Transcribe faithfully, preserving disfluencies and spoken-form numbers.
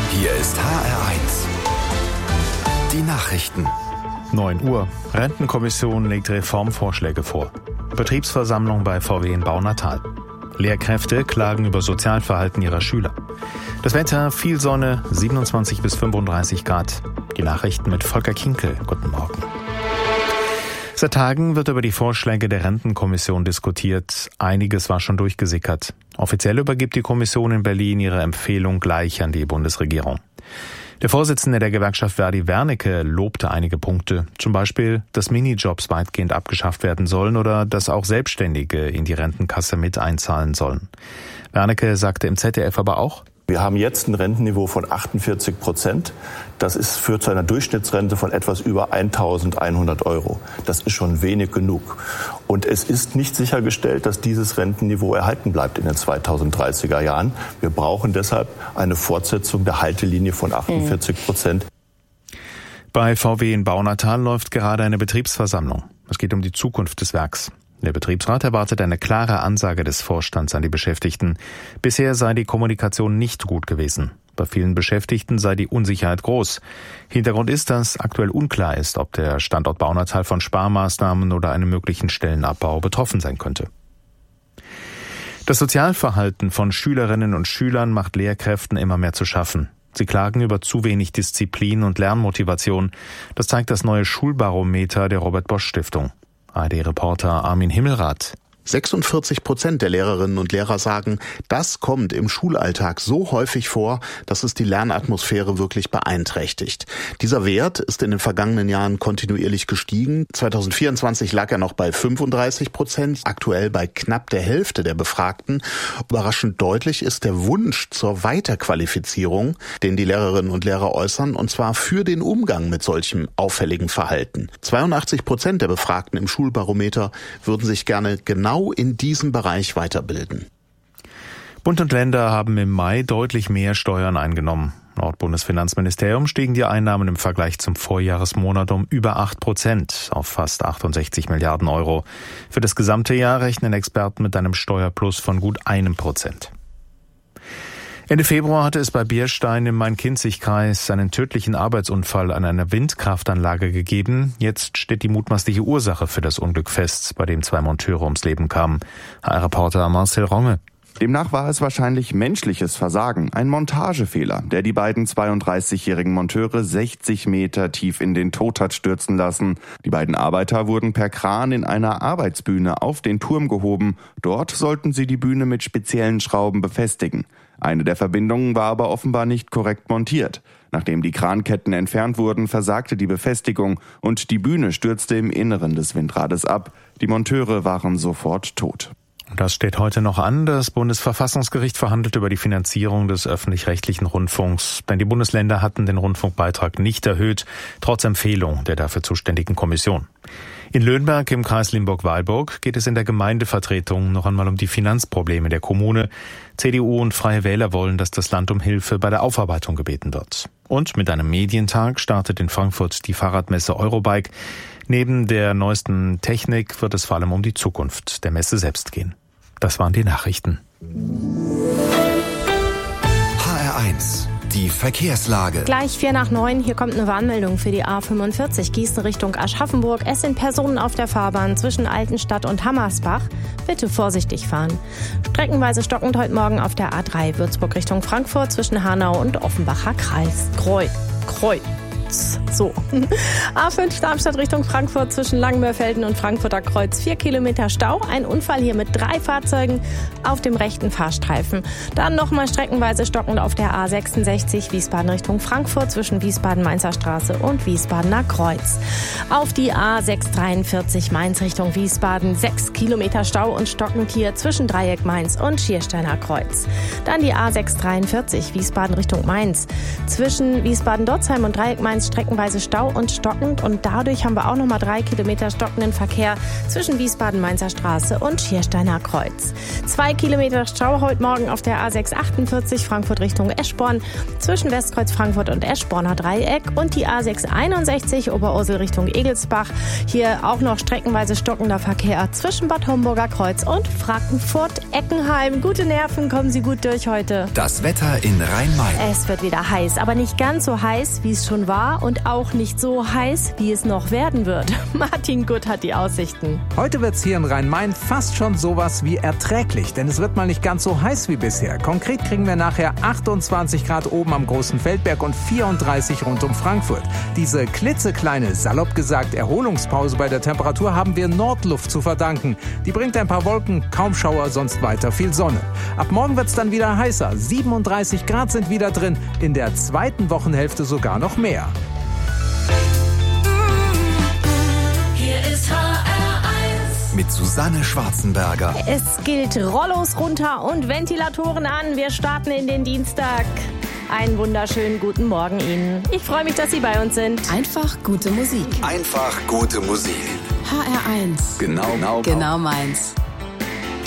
Hier ist H R eins. Die Nachrichten. neun Uhr. Rentenkommission legt Reformvorschläge vor. Betriebsversammlung bei V W in Baunatal. Lehrkräfte klagen über Sozialverhalten ihrer Schüler. Das Wetter, viel Sonne, siebenundzwanzig bis fünfunddreißig Grad. Die Nachrichten mit Volker Kinkel. Guten Morgen. Seit Tagen wird über die Vorschläge der Rentenkommission diskutiert. Einiges war schon durchgesickert. Offiziell übergibt die Kommission in Berlin ihre Empfehlung gleich an die Bundesregierung. Der Vorsitzende der Gewerkschaft Verdi, Wernicke, lobte einige Punkte. Zum Beispiel, dass Minijobs weitgehend abgeschafft werden sollen oder dass auch Selbstständige in die Rentenkasse mit einzahlen sollen. Wernicke sagte im Z D F aber auch: Wir haben jetzt ein Rentenniveau von achtundvierzig Prozent. Das ist, führt zu einer Durchschnittsrente von etwas über eintausendeinhundert Euro. Das ist schon wenig genug. Und es ist nicht sichergestellt, dass dieses Rentenniveau erhalten bleibt in den zweitausenddreißiger Jahren. Wir brauchen deshalb eine Fortsetzung der Haltelinie von achtundvierzig Prozent. Bei V W in Baunatal läuft gerade eine Betriebsversammlung. Es geht um die Zukunft des Werks. Der Betriebsrat erwartet eine klare Ansage des Vorstands an die Beschäftigten. Bisher sei die Kommunikation nicht gut gewesen. Bei vielen Beschäftigten sei die Unsicherheit groß. Hintergrund ist, dass aktuell unklar ist, ob der Standort Baunatal von Sparmaßnahmen oder einem möglichen Stellenabbau betroffen sein könnte. Das Sozialverhalten von Schülerinnen und Schülern macht Lehrkräften immer mehr zu schaffen. Sie klagen über zu wenig Disziplin und Lernmotivation. Das zeigt das neue Schulbarometer der Robert-Bosch-Stiftung. A R D-Reporter Armin Himmelrath. sechsundvierzig Prozent der Lehrerinnen und Lehrer sagen, das kommt im Schulalltag so häufig vor, dass es die Lernatmosphäre wirklich beeinträchtigt. Dieser Wert ist in den vergangenen Jahren kontinuierlich gestiegen. zweitausendvierundzwanzig lag er noch bei fünfunddreißig Prozent, aktuell bei knapp der Hälfte der Befragten. Überraschend deutlich ist der Wunsch zur Weiterqualifizierung, den die Lehrerinnen und Lehrer äußern, und zwar für den Umgang mit solchem auffälligen Verhalten. zweiundachtzig Prozent der Befragten im Schulbarometer würden sich gerne genau in diesem Bereich weiterbilden. Bund und Länder haben im Mai deutlich mehr Steuern eingenommen. Laut Bundesfinanzministerium stiegen die Einnahmen im Vergleich zum Vorjahresmonat um über acht Prozent auf fast achtundsechzig Milliarden Euro. Für das gesamte Jahr rechnen Experten mit einem Steuerplus von gut einem Prozent. Ende Februar hatte es bei Bierstein im Main-Kinzig-Kreis einen tödlichen Arbeitsunfall an einer Windkraftanlage gegeben. Jetzt steht die mutmaßliche Ursache für das Unglück fest, bei dem zwei Monteure ums Leben kamen. H R-Reporter Marcel Ronge. Demnach war es wahrscheinlich menschliches Versagen, ein Montagefehler, der die beiden zweiunddreißigjährigen Monteure sechzig Meter tief in den Tod hat stürzen lassen. Die beiden Arbeiter wurden per Kran in einer Arbeitsbühne auf den Turm gehoben. Dort sollten sie die Bühne mit speziellen Schrauben befestigen. Eine der Verbindungen war aber offenbar nicht korrekt montiert. Nachdem die Kranketten entfernt wurden, versagte die Befestigung und die Bühne stürzte im Inneren des Windrades ab. Die Monteure waren sofort tot. Das steht heute noch an. Das Bundesverfassungsgericht verhandelt über die Finanzierung des öffentlich-rechtlichen Rundfunks. Denn die Bundesländer hatten den Rundfunkbeitrag nicht erhöht, trotz Empfehlung der dafür zuständigen Kommission. In Löhnberg im Kreis Limburg-Weilburg geht es in der Gemeindevertretung noch einmal um die Finanzprobleme der Kommune. C D U und Freie Wähler wollen, dass das Land um Hilfe bei der Aufarbeitung gebeten wird. Und mit einem Medientag startet in Frankfurt die Fahrradmesse Eurobike. Neben der neuesten Technik wird es vor allem um die Zukunft der Messe selbst gehen. Das waren die Nachrichten. H R eins. Die Verkehrslage. Gleich vier nach neun, hier kommt eine Warnmeldung für die A fünfundvierzig Gießen Richtung Aschaffenburg. Es sind Personen auf der Fahrbahn zwischen Altenstadt und Hammersbach. Bitte vorsichtig fahren. Streckenweise stockend heute Morgen auf der A drei Würzburg Richtung Frankfurt zwischen Hanau und Offenbacher Kreis. Kreuz, Kreuz. So. A fünf Darmstadt Richtung Frankfurt zwischen Langenmörfelden und Frankfurter Kreuz. Vier Kilometer Stau. Ein Unfall hier mit drei Fahrzeugen auf dem rechten Fahrstreifen. Dann nochmal streckenweise stockend auf der A sechsundsechzig Wiesbaden Richtung Frankfurt zwischen Wiesbaden-Mainzer Straße und Wiesbadener Kreuz. Auf die A sechshundertdreiundvierzig Mainz Richtung Wiesbaden. Sechs Kilometer Stau und stockend hier zwischen Dreieck Mainz und Schiersteiner Kreuz. Dann die A sechshundertdreiundvierzig Wiesbaden Richtung Mainz. Zwischen Wiesbaden-Dotzheim und Dreieck Mainz Mainz streckenweise Stau und stockend. Und dadurch haben wir auch nochmal drei Kilometer stockenden Verkehr zwischen Wiesbaden-Mainzer Straße und Schiersteiner Kreuz. Zwei Kilometer Stau heute Morgen auf der A sechs achtundvierzig Frankfurt Richtung Eschborn zwischen Westkreuz Frankfurt und Eschborner Dreieck und die A sechs einundsechzig Oberursel Richtung Egelsbach. Hier auch noch streckenweise stockender Verkehr zwischen Bad Homburger Kreuz und Frankfurt-Eckenheim. Gute Nerven, kommen Sie gut durch heute. Das Wetter in Rhein-Main. Es wird wieder heiß, aber nicht ganz so heiß, wie es schon war und auch nicht so heiß, wie es noch werden wird. Martin Gutt hat die Aussichten. Heute wird es hier in Rhein-Main fast schon sowas wie erträglich, denn es wird mal nicht ganz so heiß wie bisher. Konkret kriegen wir nachher achtundzwanzig Grad oben am Großen Feldberg und vierunddreißig rund um Frankfurt. Diese klitzekleine, salopp gesagt, Erholungspause bei der Temperatur haben wir Nordluft zu verdanken. Die bringt ein paar Wolken, kaum Schauer, sonst weiter viel Sonne. Ab morgen wird es dann wieder heißer. siebenunddreißig Grad sind wieder drin, in der zweiten Wochenhälfte sogar noch mehr. Hier ist H R eins mit Susanne Schwarzenberger. Es gilt Rollos runter und Ventilatoren an. Wir starten in den Dienstag. Einen wunderschönen guten Morgen Ihnen. Ich freue mich, dass Sie bei uns sind. Einfach gute Musik. Einfach gute Musik. H R eins. Genau, genau, genau meins.